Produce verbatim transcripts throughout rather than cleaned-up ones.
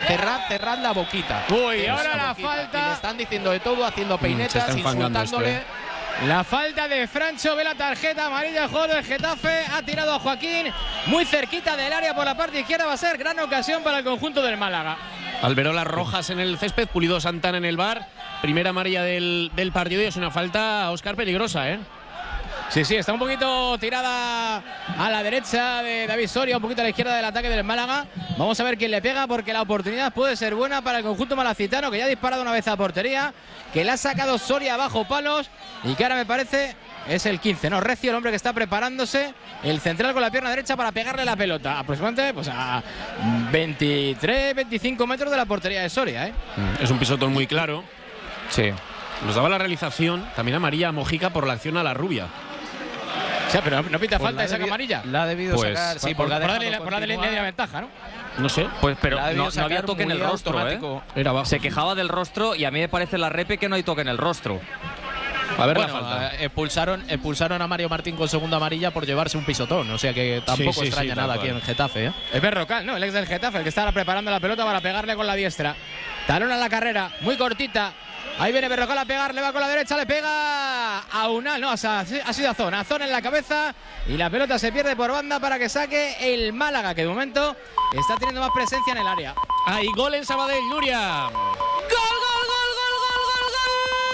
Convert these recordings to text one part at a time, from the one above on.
cerrad, cerrad la boquita. Uy, Cerrad ahora la boquita. falta. Y le están diciendo de todo, haciendo peinetas, mm, insultándole. este. La falta de Francho, ve la tarjeta amarilla, el jugador del Getafe, ha tirado a Joaquín, muy cerquita del área por la parte izquierda, va a ser gran ocasión para el conjunto del Málaga. Alberola rojas en el césped, Pulido Santana en el bar, primera amarilla del, del partido y es una falta a Óscar peligrosa, ¿eh? Sí, sí, está un poquito tirada a la derecha de David Soria, un poquito a la izquierda del ataque del Málaga. Vamos a ver quién le pega porque la oportunidad puede ser buena para el conjunto malacitano, que ya ha disparado una vez a portería, que le ha sacado Soria bajo palos y que ahora me parece es el quince, ¿no? Recio, el hombre que está preparándose, el central con la pierna derecha para pegarle la pelota, aproximadamente pues a veintitrés, veinticinco metros de la portería de Soria, ¿eh? Es un pisotón muy claro. Sí. Nos daba la realización también amarilla a Mojica por la acción a la rubia. O sea, pero no, no pita Pues falta la esa debi- amarilla. La ha debido Pues, sacar, sí, por, porque ha por dejado darle, por darle continuar. media ventaja, ¿no? No sé. Pues pero La ha no, debido no había sacar toque en muy el rostro, ¿eh? automático. Era abajo. Se quejaba del rostro y a mí me parece la repe que no hay toque en el rostro. A ver Bueno, la falta. eh, expulsaron, expulsaron a Mario Martín con segunda amarilla por llevarse un pisotón. O sea que tampoco Sí, sí, extraña sí, tal nada cual. aquí en Getafe, ¿eh? Es Berrocal, ¿no? El ex del Getafe, el que está preparando la pelota para pegarle con la diestra. Talón a la carrera, muy cortita. Ahí viene Berrocal a pegar, le va con la derecha, le pega a Unal, no, o sea, ha sido a Zona, a Zona en la cabeza y la pelota se pierde por banda para que saque el Málaga, que de momento está teniendo más presencia en el área. Hay gol en Sabadell, Nuria. ¡Gol, gol, gol, gol, gol, gol, gol!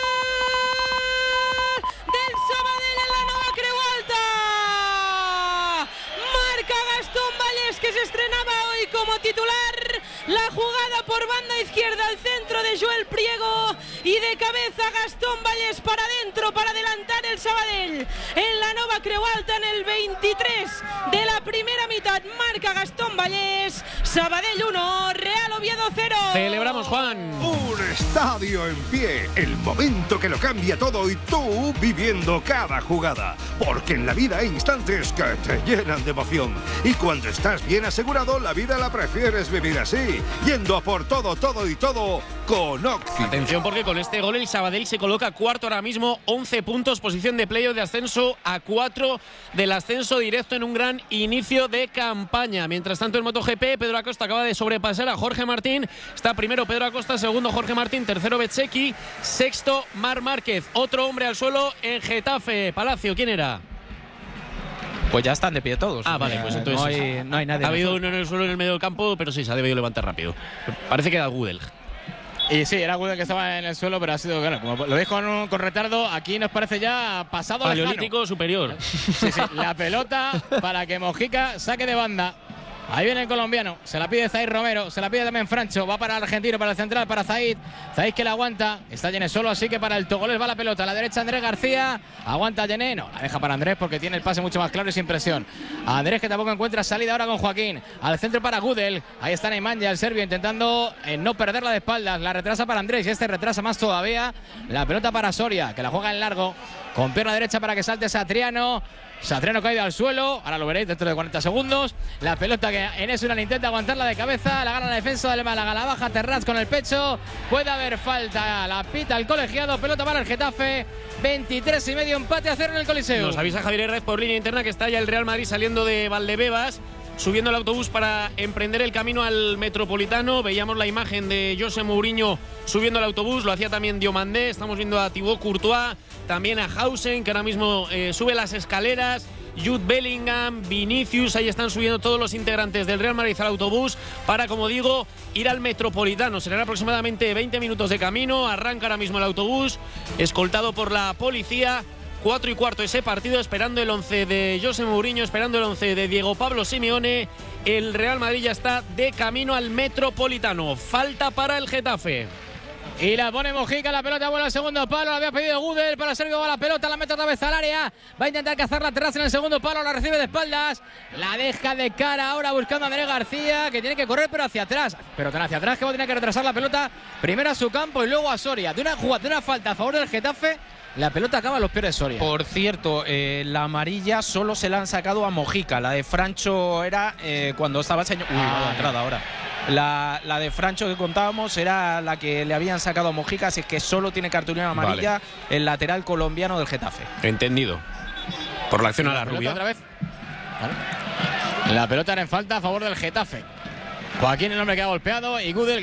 Del Sabadell en la Nova Creu Alta. Marca Gastón Vallés, que se estrenaba hoy como titular. La jugada por banda izquierda al centro de Joel Priego y de cabeza Gastón Vallés para adentro para adelantar el Sabadell en la Nova Creu Alta en el veintitrés de la primera mitad. Marca Gastón Vallés. Sabadell uno, Real Oviedo cero. Celebramos, Juan. Un estadio en pie, el momento que lo cambia todo y tú viviendo cada jugada. Porque en la vida hay instantes que te llenan de emoción. Y cuando estás bien asegurado, la vida la prefieres vivir así, yendo a por todo, todo y todo con Oxy. Atención porque con este gol el Sabadell se coloca cuarto ahora mismo, once puntos, posición de playoff de ascenso a cuatro del ascenso directo en un gran inicio de campaña. Mientras tanto en MotoGP, Pedro Acosta acaba de sobrepasar a Jorge Martín. Está primero Pedro Acosta, segundo Jorge Martín, tercero Bezzecchi, sexto Marc Márquez. Otro hombre al suelo en Getafe. Palacio, ¿quién era? Pues ya están de pie todos. Ah, vale, pues entonces no hay, no hay nadie. ha habido mejor. uno en el suelo en el medio del campo, pero sí, se ha debido levantar rápido. Parece que era Gudel. Y sí, era Gudel que estaba en el suelo, pero ha sido, claro, como lo veis con, con retardo, aquí nos parece ya pasado lejano. Paleolítico superior. Sí, sí, la pelota para que Mojica saque de banda. Ahí viene el colombiano, se la pide Zaid Romero, se la pide también Francho, va para el argentino, para el central, para Zaid. Zaid que la aguanta, está Yené solo, así que para el togolés va la pelota. A la derecha Andrés García, aguanta Yené, no, la deja para Andrés porque tiene el pase mucho más claro y sin presión. Andrés que tampoco encuentra salida ahora con Joaquín. Al centro para Gudel, ahí está Neymanja, el serbio, intentando eh, no perderla de espaldas. La retrasa para Andrés y este retrasa más todavía. La pelota para Soria, que la juega en largo, con pierna derecha para que salte Satriano. Satriano caído al suelo, ahora lo veréis dentro de cuarenta segundos. La pelota que Enes Unal intenta aguantarla de cabeza, la gana la defensa del Málaga, la baja Terraz con el pecho. Puede haber falta, la pita el colegiado, pelota para el Getafe. veintitrés y medio, empate a cero en el Coliseo. Nos avisa Javier Herrez por línea interna que está ya el Real Madrid saliendo de Valdebebas, subiendo el autobús para emprender el camino al Metropolitano. Veíamos la imagen de José Mourinho subiendo el autobús, lo hacía también Diomandé. Estamos viendo a Thibaut Courtois, también a Hausen, que ahora mismo eh, sube las escaleras. Jude Bellingham, Vinicius, ahí están subiendo todos los integrantes del Real Madrid al autobús para, como digo, ir al Metropolitano. Serán aproximadamente veinte minutos de camino. Arranca ahora mismo el autobús, escoltado por la policía. Cuatro y cuarto ese partido, esperando el once de José Mourinho, esperando el once de Diego Pablo Simeone. El Real Madrid ya está de camino al Metropolitano. Falta para el Getafe. Y la pone Mojica, la pelota vuela al segundo palo, la había pedido Gudel, para Sergio va la pelota, la mete otra vez al área, va a intentar cazar la terraza en el segundo palo, la recibe de espaldas, la deja de cara ahora buscando a Andrés García, que tiene que correr pero hacia atrás, pero tan hacia atrás que va a tener que retrasar la pelota, primero a su campo y luego a Soria, de una jugada, de una falta a favor del Getafe. La pelota acaba a los pies de Soria. Por cierto, eh, la amarilla solo se la han sacado a Mojica. La de Francho era eh, cuando estaba señor. Uy, Ah, vaya entrada ahora. La, la de Francho que contábamos era la que le habían sacado a Mojica, así que solo tiene cartulina amarilla Vale. el lateral colombiano del Getafe. Entendido. Por la acción a la pelota rubia. otra vez. Vale. La pelota era en falta a favor del Getafe. Joaquín, el hombre que ha golpeado, y Gudel